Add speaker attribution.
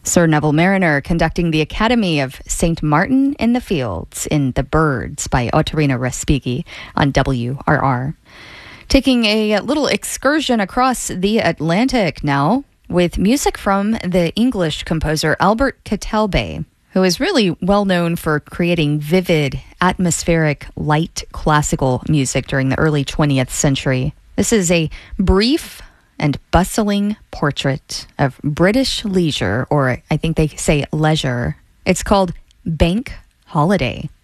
Speaker 1: Sir Neville Mariner conducting the Academy of St. Martin in the Fields in The Birds by Ottorino Respighi on WRR. Taking a little excursion across the Atlantic now with music from the English composer Albert Catalbé, who is really well known for creating vivid, atmospheric, light classical music during the early 20th century. This is a brief and bustling portrait of British leisure, or I think they say leisure. It's called Bank Holiday.